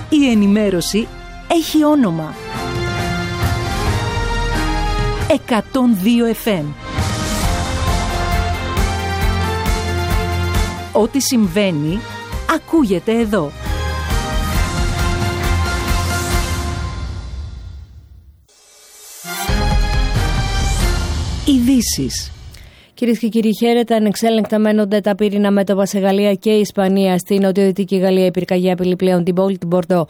Η ενημέρωση έχει όνομα. 102 FM. Ό,τι συμβαίνει, ακούγεται εδώ. Ειδήσεις. Κυρίες και κύριοι, χαίρετε. Ανεξέλεγκτα μένονται τα πύρινα μέτωπα σε Γαλλία και Ισπανία. Στη νοτιοδυτική Γαλλία η πυρκαγιά απειλεί πλέον την πόλη του Μπορντό.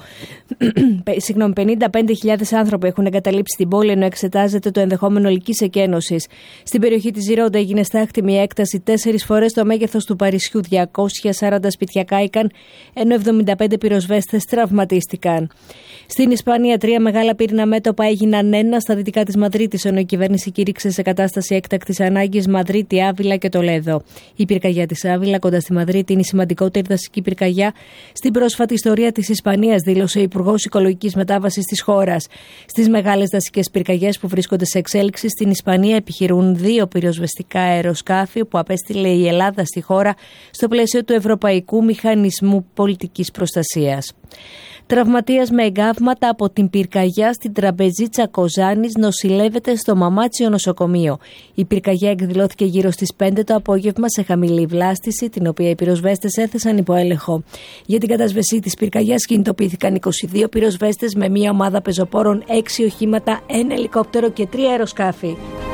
55.000 άνθρωποι έχουν εγκαταλείψει την πόλη, ενώ εξετάζεται το ενδεχόμενο ολικής εκένωσης. Στην περιοχή της Ζιρόντα έγινε στάχτη μια έκταση 4 φορές το μέγεθος του Παρισιού. 240 σπίτια κάηκαν, ενώ 75 πυροσβέστες τραυματίστηκαν. Στην Ισπανία, 3 μεγάλα πύρινα μέτωπα έγιναν ένα στα δυτικά της Μαδρίτης, ενώ η κυβέρνηση κήρυξε σε κατάσταση έκτακτης ανάγκης Μαδρίτη, Άβυλα και Τολέδο. Η πυρκαγιά της Άβυλα, κοντά στη Μαδρίτη, είναι η σημαντικότερη δασική πυρκαγιά στην πρόσφατη ιστορία της Ισπανίας, δήλωσε ο Υπουργός Οικολογικής Μετάβασης της χώρας. Στις μεγάλες δασικές πυρκαγιές που βρίσκονται σε εξέλιξη στην Ισπανία επιχειρούν 2 πυροσβεστικά αεροσκάφη που απέστειλε η Ελλάδα στη χώρα στο πλαίσιο του Ευρωπαϊκού Μηχανισμού Πολιτικής Προστασίας. Τραυματίας με εγκάβματα από την πυρκαγιά στην Τραμπεζίτσα Κοζάνης νοσηλεύεται στο Μαμάτσιο νοσοκομείο. Η πυρκαγιά εκδηλώθηκε γύρω στις 5 το απόγευμα σε χαμηλή βλάστηση, την οποία οι πυροσβέστες έθεσαν υπό έλεγχο. Για την κατασβεσή της πυρκαγιάς κινητοποιήθηκαν 22 πυροσβέστες με μια ομάδα πεζοπόρων, 6 οχήματα, 1 ελικόπτερο και 3 αεροσκάφη.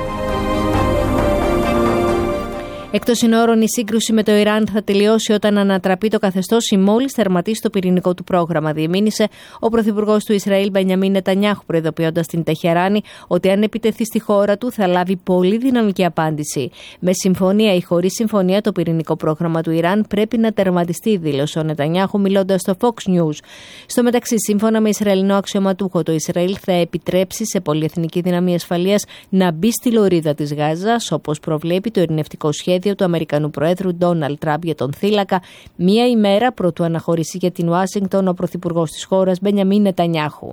Εκτός συνόρων, η σύγκρουση με το Ιράν θα τελειώσει όταν ανατραπεί το καθεστώς ή μόλις τερματίσει το πυρηνικό του πρόγραμμα, διεμήνυσε ο πρωθυπουργός του Ισραήλ Μπενιαμίν Νετανιάχου, προειδοποιώντας την Τεχεράνη ότι αν επιτεθεί στη χώρα του θα λάβει πολύ δυναμική απάντηση. Με συμφωνία ή χωρίς συμφωνία, το πυρηνικό πρόγραμμα του Ιράν πρέπει να τερματιστεί, δήλωσε ο Νετανιάχου μιλώντας στο Fox News. Στο μεταξύ, σύμφωνα με Ισραηλινό αξιωματούχο, το Ισραήλ θα επιτρέψει σε πολυεθνική δύναμη ασφαλείας να μπει στη λωρίδα της Γάζας, όπως προβλέπει το ειρηνευτικό σχέδιο του Αμερικανού Προέδρου Ντόναλντ Τραμπ για τον θύλακα, μία ημέρα πρωτού αναχωρήσει για την Ουάσιγκτον ο πρωθυπουργός της χώρας Μπενιαμίν Νετανιάχου.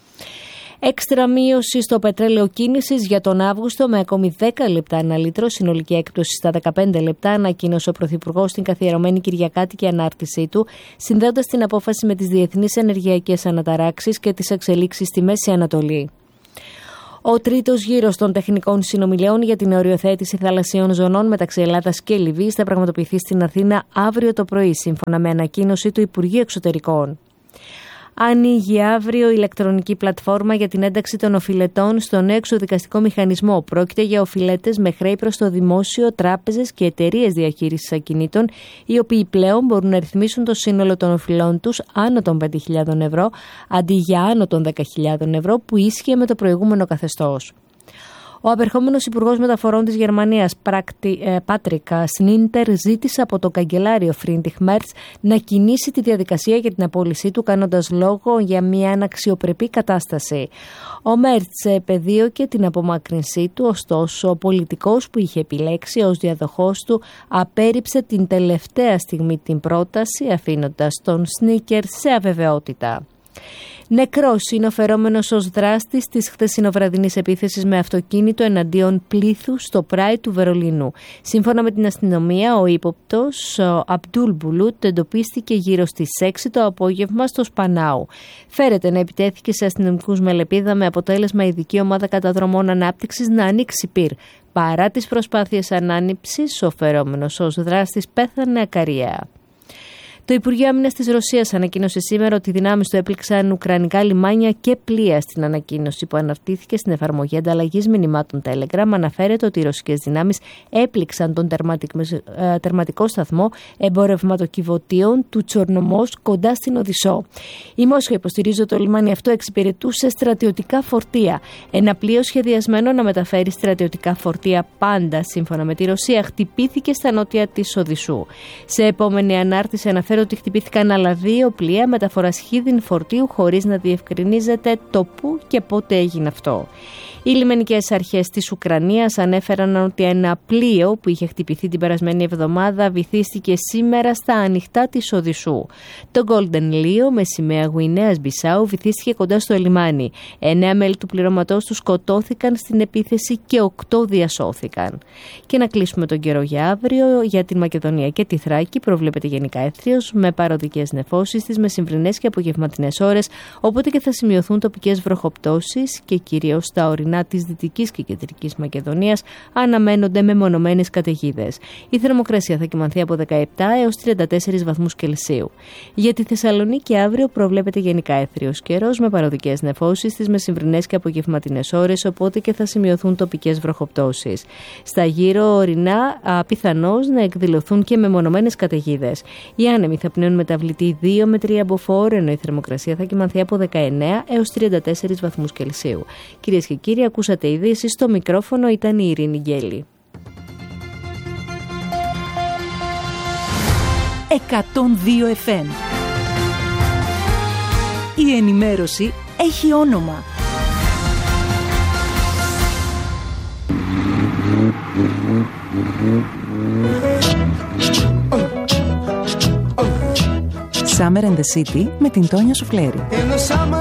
Έξτρα μείωση στο πετρέλαιο κίνησης για τον Αύγουστο με ακόμη 10 λεπτά ανά λίτρο, συνολική έκπτωση στα 15 λεπτά, ανακοίνωσε ο πρωθυπουργός στην καθιερωμένη κυριακάτικη ανάρτησή του, συνδέοντας την απόφαση με τις διεθνείς ενεργειακές αναταράξεις και τις εξελίξεις στη Μέση Ανατολή. Ο τρίτος γύρος των τεχνικών συνομιλιών για την οριοθέτηση θαλασσίων ζωνών μεταξύ Ελλάδας και Λιβύης θα πραγματοποιηθεί στην Αθήνα αύριο το πρωί, σύμφωνα με ανακοίνωση του Υπουργείου Εξωτερικών. Ανοίγει αύριο η ηλεκτρονική πλατφόρμα για την ένταξη των οφειλετών στο νέο εξοδικαστικό μηχανισμό. Πρόκειται για οφειλέτες με χρέη προς το δημόσιο, τράπεζες και εταιρείες διαχείρισης ακινήτων, οι οποίοι πλέον μπορούν να ρυθμίσουν το σύνολο των οφειλών τους άνω των 5.000 ευρώ, αντί για άνω των 10.000 ευρώ που ίσχυε με το προηγούμενο καθεστώς. Ο απερχόμενος Υπουργός Μεταφορών της Γερμανίας, Πάτρικ Σνίντερ, ζήτησε από τον καγκελάριο Φρίντριχ Μέρτς να κινήσει τη διαδικασία για την απόλυσή του, κάνοντας λόγο για μια αναξιοπρεπή κατάσταση. Ο Μέρτς επεδίωκε την απομάκρυνσή του, ωστόσο ο πολιτικός που είχε επιλέξει ως διαδοχός του απέρριψε την τελευταία στιγμή την πρόταση, αφήνοντας τον Σνίκερ σε αβεβαιότητα. Νεκρός είναι ο φερόμενος ως δράστης της χθεσινοβραδινής επίθεσης με αυτοκίνητο εναντίον πλήθους στο Pride του Βερολίνου. Σύμφωνα με την αστυνομία, ο ύποπτος Αμπτούλ Μπουλούτ εντοπίστηκε γύρω στις 6 το απόγευμα στο Σπανάου. Φέρεται να επιτέθηκε σε αστυνομικούς με λεπίδα, με αποτέλεσμα η ειδική ομάδα καταδρομών ανάπτυξης να ανοίξει πυρ. Παρά τις προσπάθειες ανάνυψης, ο φερόμενος ως δράστης πέθανε ακαριέα. Το Υπουργείο Άμυνας της Ρωσίας ανακοίνωσε σήμερα ότι οι δυνάμεις του έπληξαν ουκρανικά λιμάνια και πλοία. Στην ανακοίνωση που αναρτήθηκε στην εφαρμογή ανταλλαγής μηνυμάτων Telegram αναφέρεται ότι οι ρωσικές δυνάμεις έπληξαν τον τερματικό σταθμό εμπορευματοκιβωτίων του Τσορνομός κοντά στην Οδυσσό. Η Μόσχα υποστηρίζει ότι το λιμάνι αυτό εξυπηρετούσε στρατιωτικά φορτία. Ένα πλοίο σχεδιασμένο να μεταφέρει στρατιωτικά φορτία πάντα, σύμφωνα με τη Ρωσία, χτυπήθηκε στα νότια της Οδυσσού. Σε επόμενη ανάρτηση αναφέρεται ότι χτυπήθηκαν άλλα 2 πλοία μεταφοράς χίδιν φορτίου χωρίς να διευκρινίζεται το πού και πότε έγινε αυτό. Οι λιμενικές αρχές της Ουκρανίας ανέφεραν ότι ένα πλοίο που είχε χτυπηθεί την περασμένη εβδομάδα βυθίστηκε σήμερα στα ανοιχτά της Οδυσσού. Το Golden Leo με σημαία Γουινέας Μπισάου βυθίστηκε κοντά στο λιμάνι. 9 μέλη του πληρώματός του σκοτώθηκαν στην επίθεση και 8 διασώθηκαν. Και να κλείσουμε τον καιρό για αύριο. Για την Μακεδονία και τη Θράκη προβλέπεται γενικά έθριος με παροδικές νεφώσεις στις μεσημβρινές και απογευματινές ώρες, οπότε και θα σημειωθούν τοπικές βροχοπτώσεις και κυρίως στα ορεινά της Δυτικής και Κεντρικής Μακεδονίας αναμένονται μεμονωμένες καταιγίδες. Η θερμοκρασία θα κυμανθεί από 17 έως 34 βαθμούς Κελσίου. Για τη Θεσσαλονίκη αύριο προβλέπεται γενικά έθριος καιρός με παροδικές νεφώσεις στις μεσημβρινές και απογευματινές ώρες, οπότε και θα σημειωθούν τοπικές βροχοπτώσεις. Στα γύρω ορεινά πιθανώς να εκδηλωθούν και μεμονωμένες καταιγίδες. Οι άνεμοι θα πνέουν μεταβλητή 2 με 3 μποφόρ, ενώ η θερμοκρασία θα κυμανθεί από 19 έως 34 βαθμούς Κελσίου. Κυρίες και κύριοι, ακούσατε ειδήσεις. Στο μικρόφωνο ήταν η Ειρήνη Γκέλη. 102 FM. Η ενημέρωση έχει όνομα. Summer in the City με την Τόνια Σουφλέρη.